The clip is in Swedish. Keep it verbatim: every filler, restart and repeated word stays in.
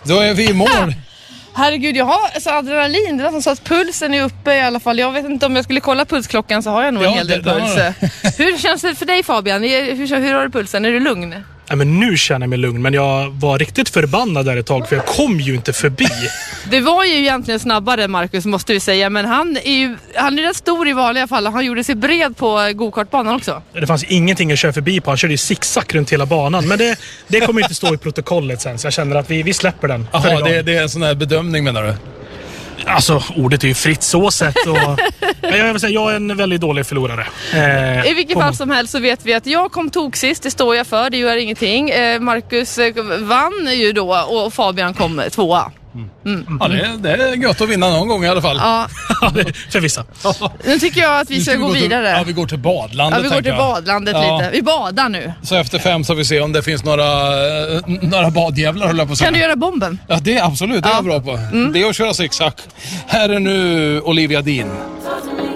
Då är vi i mål. Herregud, jag har alltså adrenalin. Det är så att pulsen är uppe i alla fall. Jag vet inte om jag skulle kolla pulsklockan så har jag nog Ja, en hel del det- det puls. har Hur känns det för dig, Fabian? Hur, hur har du pulsen? Är du lugn? Ja, men nu känner jag mig lugn, men jag var riktigt förbannad där ett tag för jag kom ju inte förbi. Det var ju egentligen snabbare, Marcus, måste vi säga. Men han är ju han är rätt stor i vanliga fall. Han gjorde sig bred på go-kartbanan också. Det fanns ingenting att köra förbi på. Han körde ju zigzag runt hela banan. Men det, det kommer inte stå i protokollet sen, så jag känner att vi, vi släpper den. för Jaha, idag. det, det är en sån här bedömning menar du? Alltså, ordet är ju fritt så sett. Och, men jag vill säga, jag är en väldigt dålig förlorare. Eh, I vilket på- fall som helst så vet vi att jag kom tog sist, det står jag för, det gör ingenting. Eh, Marcus eh, vann ju då och Fabian kom tvåa. Mm. Ja, det, det är gött att vinna någon gång i alla fall. Ja, Ja, det- för vissa. nu tycker jag att vi Nu ska gå till, vidare. Ja, vi går till badlandet. Ja, vi går tänker till jag. badlandet Ja. lite. Vi badar nu. Så efter fem så vi se om det finns några, eh, några badjävlar, höll jag på att säga. Kan du göra bomben? Ja, det är absolut, det är Ja. jag bra på. Det är att köra zigzag. Här är nu Olivia Dean.